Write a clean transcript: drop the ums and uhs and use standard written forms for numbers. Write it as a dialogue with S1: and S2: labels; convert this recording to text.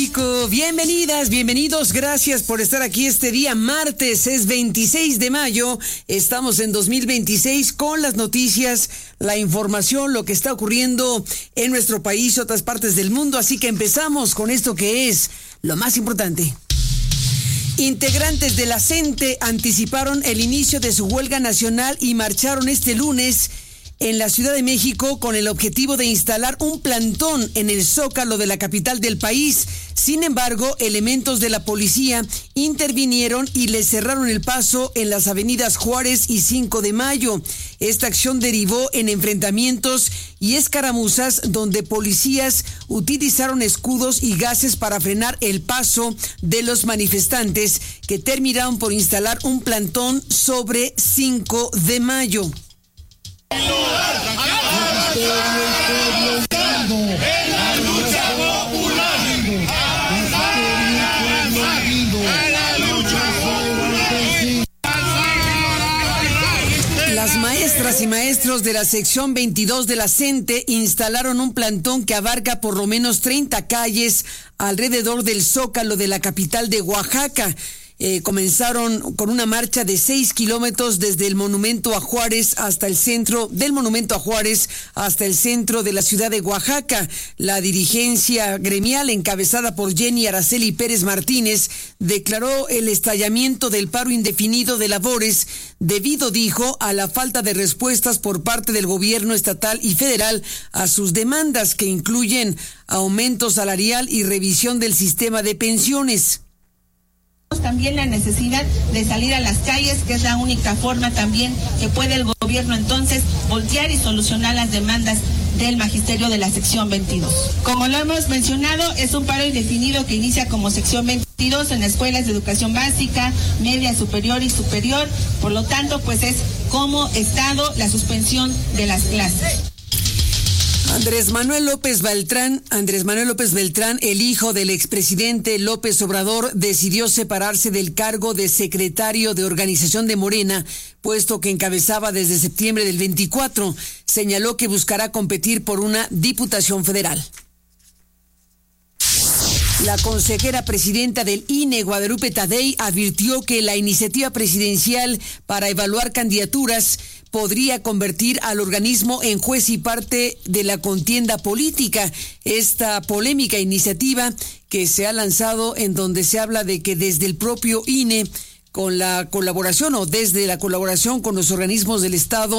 S1: México, bienvenidas, bienvenidos, gracias por estar aquí este día martes, es 26 de mayo, estamos en 2026 con las noticias, la información, lo que está ocurriendo en nuestro país y otras partes del mundo, así que empezamos con esto que es lo más importante. Integrantes de la CENTE anticiparon el inicio de su huelga nacional y marcharon este lunes en la Ciudad de México con el objetivo de instalar un plantón en el Zócalo de la capital del país. Sin embargo, elementos de la policía intervinieron y les cerraron el paso en las avenidas Juárez y 5 de Mayo. Esta acción derivó en enfrentamientos y escaramuzas donde policías utilizaron escudos y gases para frenar el paso de los manifestantes que terminaron por instalar un plantón sobre 5 de Mayo. Las maestras y maestros de la sección 22 de la CENTE instalaron un plantón que abarca por lo menos 30 calles alrededor del Zócalo de la capital de Oaxaca. Comenzaron con una marcha de 6 kilómetros desde el Monumento a Juárez hasta el centro del Monumento a Juárez hasta el centro de la ciudad de Oaxaca. La dirigencia gremial encabezada por Jenny Araceli Pérez Martínez declaró el estallamiento del paro indefinido de labores debido, dijo, a la falta de respuestas por parte del gobierno estatal y federal a sus demandas que incluyen aumento salarial y revisión del sistema de pensiones.
S2: También la necesidad de salir a las calles, que es la única forma también que puede el gobierno entonces voltear y solucionar las demandas del magisterio de la sección 22. Como lo hemos mencionado, es un paro indefinido que inicia como sección 22 en escuelas de educación básica, media, superior y superior. Por lo tanto, pues es como Estado la suspensión de las clases.
S1: Andrés Manuel López Beltrán, el hijo del expresidente López Obrador, decidió separarse del cargo de secretario de organización de Morena, puesto que encabezaba desde septiembre del 24. Señaló que buscará competir por una diputación federal. La consejera presidenta del INE, Guadalupe Tadei, advirtió que la iniciativa presidencial para evaluar candidaturas podría convertir al organismo en juez y parte de la contienda política. Esta polémica iniciativa que se ha lanzado en donde se habla de que desde el propio INE, con la colaboración o desde la colaboración con los organismos del Estado,